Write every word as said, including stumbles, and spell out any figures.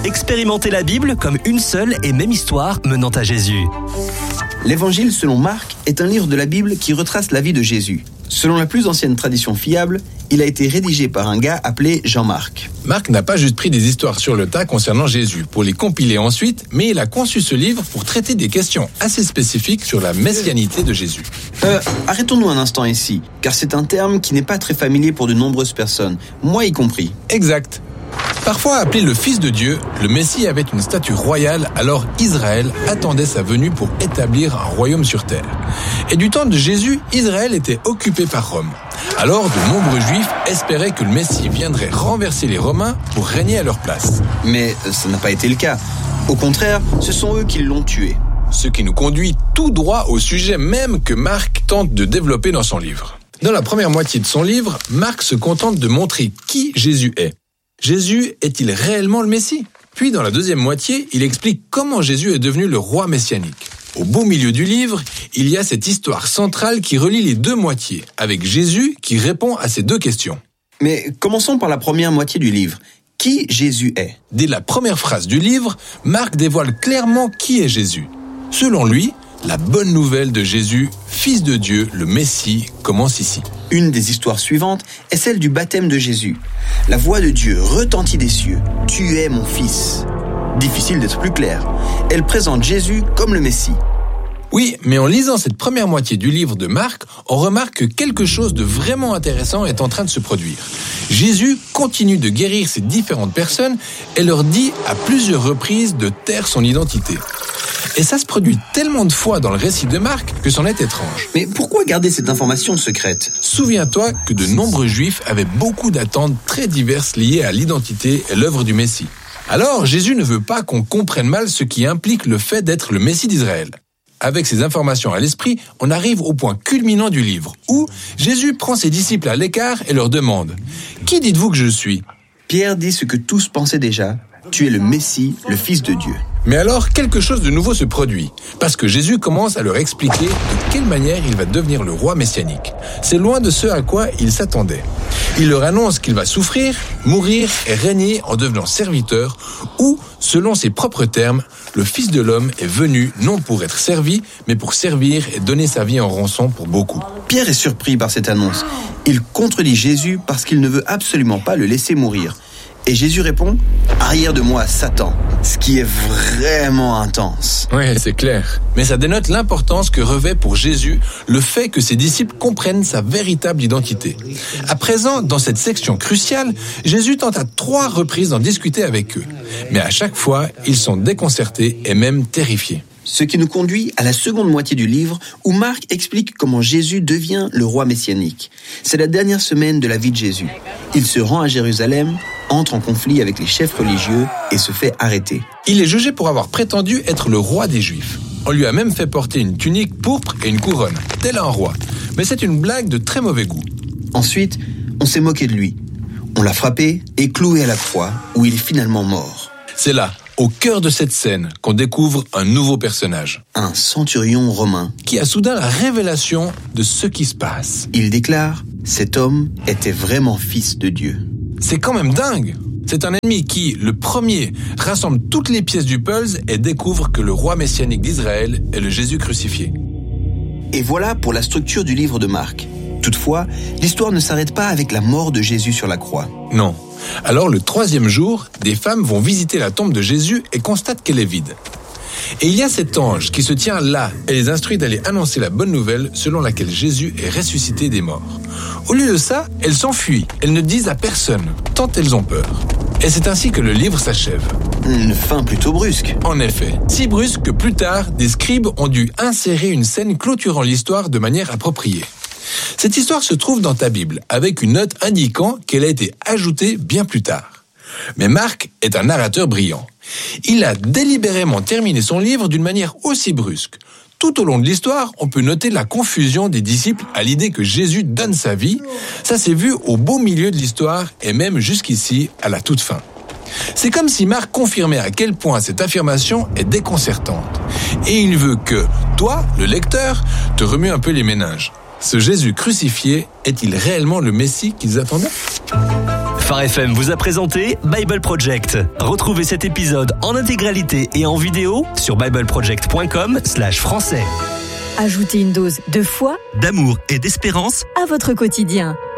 Expérimentez la Bible comme une seule et même histoire menant à Jésus. L'Évangile selon Marc est un livre de la Bible qui retrace la vie de Jésus. Selon la plus ancienne tradition fiable, il a été rédigé par un gars appelé Jean-Marc. Marc n'a pas juste pris des histoires sur le tas concernant Jésus pour les compiler ensuite, mais il a conçu ce livre pour traiter des questions assez spécifiques sur la messianité de Jésus. Euh, arrêtons-nous un instant ici, car c'est un terme qui n'est pas très familier pour de nombreuses personnes, moi y compris. Exact. Parfois appelé le Fils de Dieu, le Messie avait une statue royale, alors Israël attendait sa venue pour établir un royaume sur terre. Et du temps de Jésus, Israël était occupé par Rome. Alors de nombreux Juifs espéraient que le Messie viendrait renverser les Romains pour régner à leur place. Mais ça n'a pas été le cas. Au contraire, ce sont eux qui l'ont tué. Ce qui nous conduit tout droit au sujet même que Marc tente de développer dans son livre. Dans la première moitié de son livre, Marc se contente de montrer qui Jésus est. Jésus est-il réellement le Messie ? Puis dans la deuxième moitié, il explique comment Jésus est devenu le roi messianique. Au beau milieu du livre, il y a cette histoire centrale qui relie les deux moitiés, avec Jésus qui répond à ces deux questions. Mais commençons par la première moitié du livre. Qui Jésus est ? Dès la première phrase du livre, Marc dévoile clairement qui est Jésus. Selon lui, la bonne nouvelle de Jésus, Fils de Dieu, le Messie, commence ici. Une des histoires suivantes est celle du baptême de Jésus. La voix de Dieu retentit des cieux. « Tu es mon Fils ». Difficile d'être plus clair. Elle présente Jésus comme le Messie. Oui, mais en lisant cette première moitié du livre de Marc, on remarque que quelque chose de vraiment intéressant est en train de se produire. Jésus continue de guérir ces différentes personnes et leur dit à plusieurs reprises de taire son identité. Et ça se produit tellement de fois dans le récit de Marc que c'en est étrange. Mais pourquoi garder cette information secrète ? Souviens-toi que de nombreux Juifs avaient beaucoup d'attentes très diverses liées à l'identité et l'œuvre du Messie. Alors, Jésus ne veut pas qu'on comprenne mal ce qui implique le fait d'être le Messie d'Israël. Avec ces informations à l'esprit, on arrive au point culminant du livre, où Jésus prend ses disciples à l'écart et leur demande « Qui dites-vous que je suis ?» Pierre dit ce que tous pensaient déjà. Tu es le Messie, le Fils de Dieu. Mais alors, quelque chose de nouveau se produit, parce que Jésus commence à leur expliquer de quelle manière il va devenir le roi messianique. C'est loin de ce à quoi ils s'attendaient. Il leur annonce qu'il va souffrir, mourir et régner en devenant serviteur, ou, selon ses propres termes, le Fils de l'homme est venu non pour être servi, mais pour servir et donner sa vie en rançon pour beaucoup. Pierre est surpris par cette annonce. Il contredit Jésus parce qu'il ne veut absolument pas le laisser mourir. Et Jésus répond « Arrière de moi, Satan », ce qui est vraiment intense. Oui, c'est clair. Mais ça dénote l'importance que revêt pour Jésus le fait que ses disciples comprennent sa véritable identité. À présent, dans cette section cruciale, Jésus tente à trois reprises d'en discuter avec eux. Mais à chaque fois, ils sont déconcertés et même terrifiés. Ce qui nous conduit à la seconde moitié du livre où Marc explique comment Jésus devient le roi messianique. C'est la dernière semaine de la vie de Jésus. Il se rend à Jérusalem, entre en conflit avec les chefs religieux et se fait arrêter. Il est jugé pour avoir prétendu être le roi des Juifs. On lui a même fait porter une tunique pourpre et une couronne, tel un roi. Mais c'est une blague de très mauvais goût. Ensuite, on s'est moqué de lui. On l'a frappé et cloué à la croix, où il est finalement mort. C'est là, au cœur de cette scène, qu'on découvre un nouveau personnage. Un centurion romain. Qui a soudain la révélation de ce qui se passe. Il déclare, cet homme était vraiment fils de Dieu. C'est quand même dingue. C'est un ennemi qui, le premier, rassemble toutes les pièces du puzzle et découvre que le roi messianique d'Israël est le Jésus crucifié. Et voilà pour la structure du livre de Marc. Toutefois, l'histoire ne s'arrête pas avec la mort de Jésus sur la croix. Non. Alors le troisième jour, des femmes vont visiter la tombe de Jésus et constatent qu'elle est vide. Et il y a cet ange qui se tient là et les instruit d'aller annoncer la bonne nouvelle selon laquelle Jésus est ressuscité des morts. Au lieu de ça, elles s'enfuient, elles ne disent à personne, tant elles ont peur. Et c'est ainsi que le livre s'achève. Une fin plutôt brusque. En effet, si brusque que plus tard, des scribes ont dû insérer une scène clôturant l'histoire de manière appropriée. Cette histoire se trouve dans ta Bible, avec une note indiquant qu'elle a été ajoutée bien plus tard. Mais Marc est un narrateur brillant. Il a délibérément terminé son livre d'une manière aussi brusque. Tout au long de l'histoire, on peut noter la confusion des disciples à l'idée que Jésus donne sa vie. Ça s'est vu au beau milieu de l'histoire et même jusqu'ici, à la toute fin. C'est comme si Marc confirmait à quel point cette affirmation est déconcertante. Et il veut que, toi, le lecteur, te remue un peu les méninges. Ce Jésus crucifié est-il réellement le Messie qu'ils attendaient ? Phare F M vous a présenté Bible Project. Retrouvez cet épisode en intégralité et en vidéo sur bible project point com slash français. Ajoutez une dose de foi, d'amour et d'espérance à votre quotidien.